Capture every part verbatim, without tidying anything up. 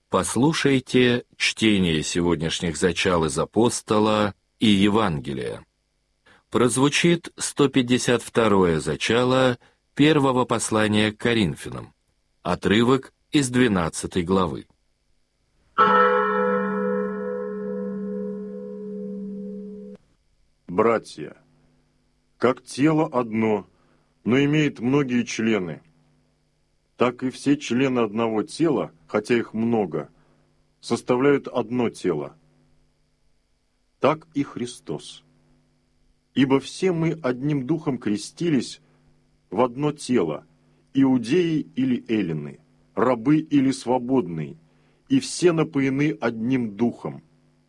Послушайте чтение сегодняшних зачал из Апостола и Евангелия. Прозвучит сто пятьдесят второе зачало первого послания к Коринфянам, отрывок из двенадцатой главы. Братья, как тело одно, но имеет многие члены, так и все члены одного тела, хотя их много, составляют одно тело. Так и Христос. Ибо все мы одним духом крестились в одно тело, иудеи или эллины, рабы или свободные, и все напоены одним духом.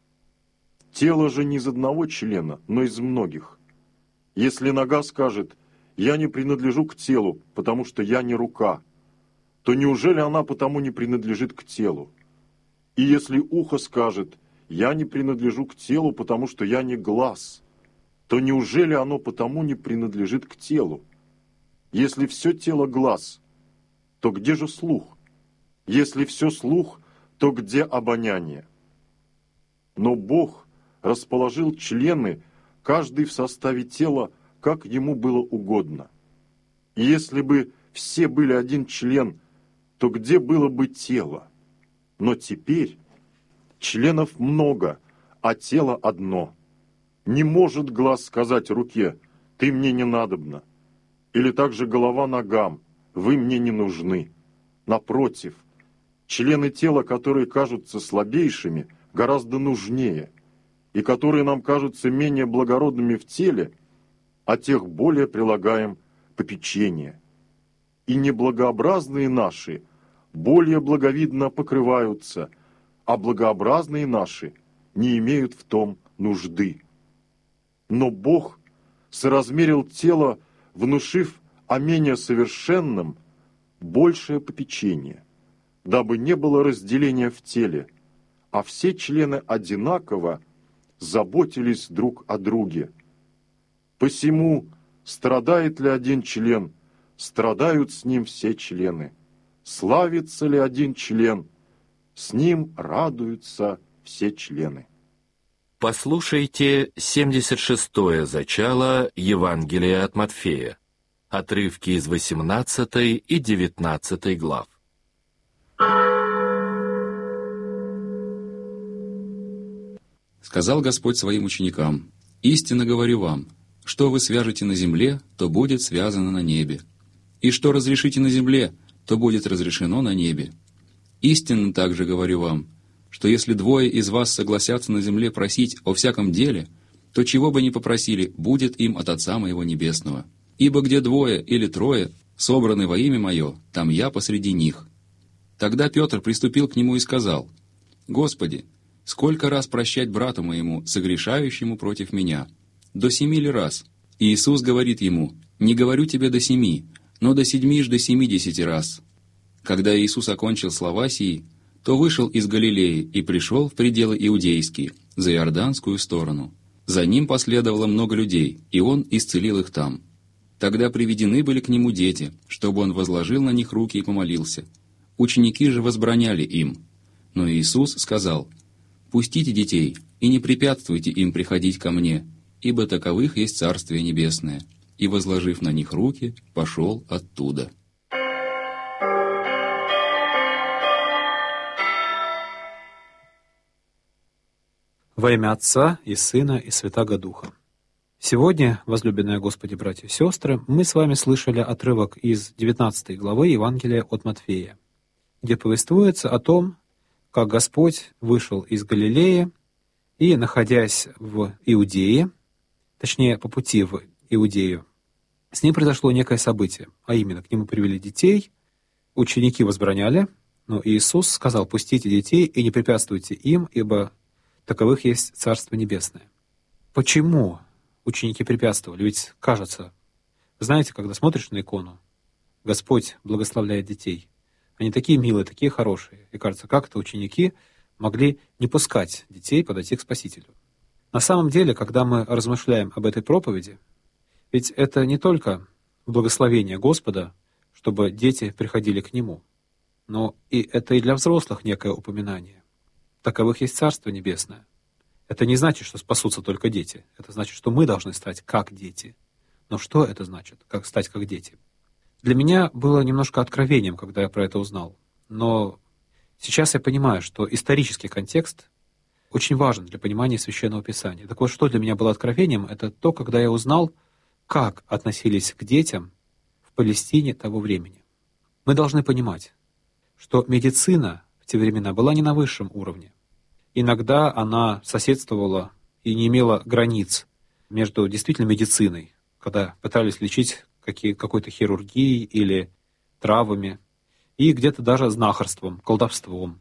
Тело же не из одного члена, но из многих. Если нога скажет: «Я не принадлежу к телу, потому что я не рука», то неужели она потому не принадлежит к телу? И если ухо скажет: «Я не принадлежу к телу, потому что я не глаз», то неужели оно потому не принадлежит к телу? Если все тело глаз, то где же слух? Если все слух, то где обоняние? Но Бог расположил члены, каждый в составе тела, как ему было угодно. И если бы все были один член, то где было бы тело? Но теперь членов много, а тело одно. Не может глаз сказать руке: «Ты мне не надобна», или также голова ногам: «Вы мне не нужны». Напротив, члены тела, которые кажутся слабейшими, гораздо нужнее, и которые нам кажутся менее благородными в теле, о тех более прилагаем попечение. И неблагообразные наши более благовидно покрываются, а благообразные наши не имеют в том нужды. Но Бог соразмерил тело, внушив о менее совершенном большее попечение, дабы не было разделения в теле, а все члены одинаково заботились друг о друге. Посему страдает ли один член, страдают с ним все члены. Славится ли один член, с ним радуются все члены. Послушайте семьдесят шестое зачало Евангелия от Матфея, отрывки из восемнадцатой и девятнадцатой глав. Сказал Господь своим ученикам: «Истинно говорю вам, что вы свяжете на земле, то будет связано на небе, и что разрешите на земле, то будет разрешено на небе. Истинно также говорю вам, что если двое из вас согласятся на земле просить о всяком деле, то чего бы ни попросили, будет им от Отца моего Небесного. Ибо где двое или трое собраны во имя Мое, там Я посреди них». Тогда Петр приступил к нему и сказал: «Господи, сколько раз прощать брату моему, согрешающему против меня? До семи ли раз?» И Иисус говорит ему: «Не говорю тебе до семи, но до седьми ж до семидесяти раз». Когда Иисус окончил слова сии, то вышел из Галилеи и пришел в пределы иудейские, за Иорданскую сторону. За ним последовало много людей, и он исцелил их там. Тогда приведены были к нему дети, чтобы он возложил на них руки и помолился. Ученики же возбраняли им. Но Иисус сказал: «Пустите детей, и не препятствуйте им приходить ко мне, ибо таковых есть Царствие Небесное». И, возложив на них руки, пошел оттуда. Во имя Отца и Сына и Святаго Духа. Сегодня, возлюбленные Господи, братья и сестры, мы с вами слышали отрывок из девятнадцатой главы Евангелия от Матфея, где повествуется о том, как Господь вышел из Галилеи и, находясь в Иудее, точнее, по пути в Иудею, с ним произошло некое событие, а именно, к нему привели детей, ученики возбраняли, но Иисус сказал: «Пустите детей и не препятствуйте им, ибо таковых есть Царство Небесное». Почему ученики препятствовали? Ведь кажется, знаете, когда смотришь на икону, Господь благословляет детей. Они такие милые, такие хорошие. И кажется, как-то ученики могли не пускать детей подойти к Спасителю. На самом деле, когда мы размышляем об этой проповеди, ведь это не только благословение Господа, чтобы дети приходили к Нему. но и это и для взрослых некое упоминание. Таковых есть Царство Небесное. Это не значит, что спасутся только дети. Это значит, что мы должны стать как дети. Но что это значит, как стать как дети? Для меня было немножко откровением, когда я про это узнал. Но сейчас я понимаю, что исторический контекст очень важен для понимания Священного Писания. Так вот, что для меня было откровением, это то, когда я узнал, как относились к детям в Палестине того времени. Мы должны понимать, что медицина в те времена была не на высшем уровне. Иногда она соседствовала и не имела границ между действительно медициной, когда пытались лечить какие, какой-то хирургией или травами, и где-то даже знахарством, колдовством.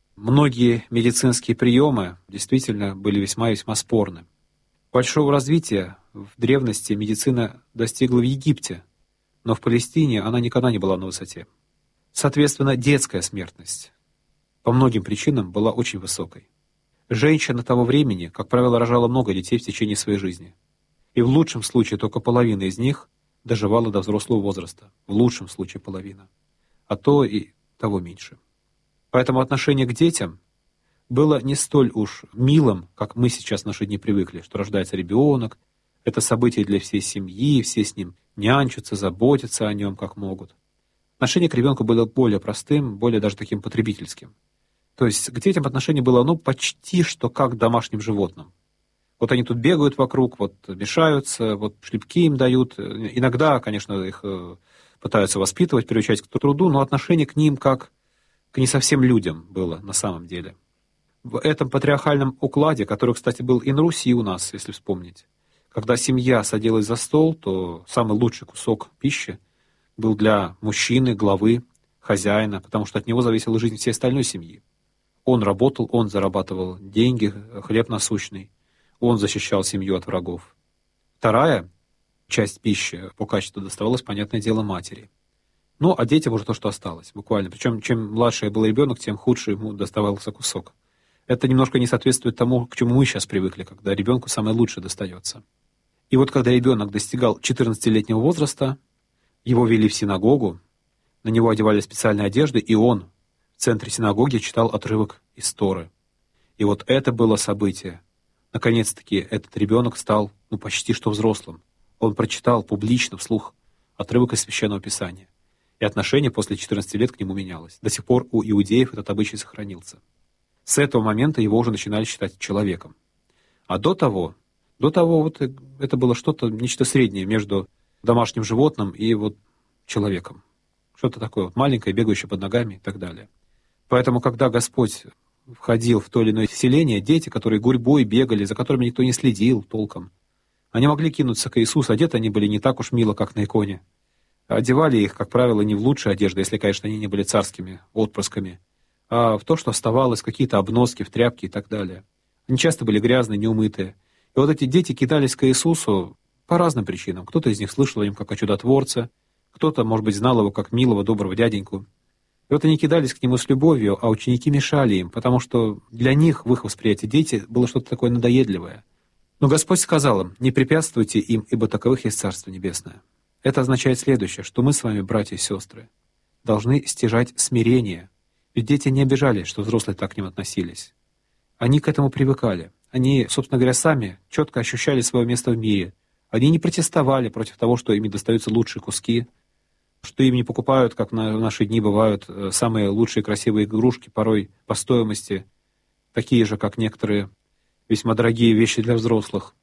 Многие медицинские приемы действительно были весьма-весьма спорны. Большого развития в древности медицина достигла в Египте, но в Палестине она никогда не была на высоте. Соответственно, детская смертность по многим причинам была очень высокой. Женщина того времени, как правило, рожала много детей в течение своей жизни. И в лучшем случае только половина из них доживала до взрослого возраста. В лучшем случае половина. А то и того меньше. Поэтому отношение к детям было не столь уж милым, как мы сейчас в наши дни привыкли, что рождается ребенок, это событие для всей семьи, все с ним нянчатся, заботятся о нем как могут. Отношение к ребенку было более простым, более даже таким потребительским. То есть к детям отношение было, ну, почти что как к домашним животным. Вот они тут бегают вокруг, вот мешаются, вот шлепки им дают. Иногда, конечно, их пытаются воспитывать, приучать к труду, но отношение к ним как к не совсем людям было на самом деле. В этом патриархальном укладе, который, кстати, был и на Руси у нас, если вспомнить, когда семья садилась за стол, то самый лучший кусок пищи был для мужчины, главы, хозяина, потому что от него зависела жизнь всей остальной семьи. Он работал, он зарабатывал деньги, хлеб насущный, он защищал семью от врагов. Вторая часть пищи по качеству доставалась, понятное дело, матери. Ну, а детям уже то, что осталось, буквально. Причем, чем младше был ребенок, тем худше ему доставался кусок. Это немножко не соответствует тому, к чему мы сейчас привыкли, когда ребенку самое лучшее достается. И вот когда ребенок достигал четырнадцатилетнего возраста, его вели в синагогу, на него одевали специальные одежды, и он в центре синагоги читал отрывок из Торы. И вот это было событие. Наконец-таки этот ребенок стал, ну, почти что взрослым. Он прочитал публично, вслух, отрывок из Священного Писания. И отношение после четырнадцати лет к нему менялось. До сих пор у иудеев этот обычай сохранился. С этого момента его уже начинали считать человеком. А до того, до того вот это было что-то, нечто среднее между домашним животным и вот человеком. Что-то такое вот маленькое, бегающее под ногами и так далее. Поэтому, когда Господь входил в то или иное селение, дети, которые гурьбой бегали, за которыми никто не следил толком, они могли кинуться к Иисусу, одеты они были не так уж мило, как на иконе. Одевали их, как правило, не в лучшие одежды, если, конечно, они не были царскими отпрысками, а в то, что оставалось, какие-то обноски, в тряпки и так далее. Они часто были грязные, неумытые. И вот эти дети кидались к Иисусу по разным причинам. Кто-то из них слышал о нем как о чудотворце, кто-то, может быть, знал его как милого, доброго дяденьку. И вот они кидались к нему с любовью, а ученики мешали им, потому что для них, в их восприятии, дети было что-то такое надоедливое. Но Господь сказал им: «Не препятствуйте им, ибо таковых есть Царство Небесное». Это означает следующее, что мы с вами, братья и сестры, должны стяжать смирение. Ведь дети не обижались, что взрослые так к ним относились. Они к этому привыкали. Они, собственно говоря, сами четко ощущали свое место в мире. Они не протестовали против того, что им достаются лучшие куски, что им не покупают, как на наши дни бывают, самые лучшие красивые игрушки, порой по стоимости, такие же, как некоторые весьма дорогие вещи для взрослых.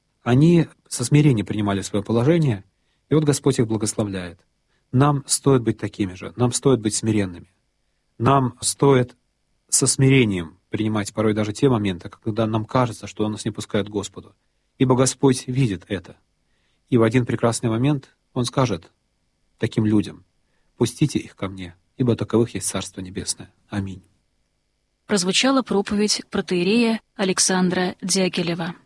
Они со смирением принимали свое положение, и вот Господь их благословляет. Нам стоит быть такими же, нам стоит быть смиренными. Нам стоит со смирением принимать порой даже те моменты, когда нам кажется, что нас не пускают к Господу. Ибо Господь видит это. И в один прекрасный момент Он скажет таким людям: «Пустите их ко мне, ибо таковых есть Царство Небесное». Аминь. Прозвучала проповедь протоиерея Александра Дягилева.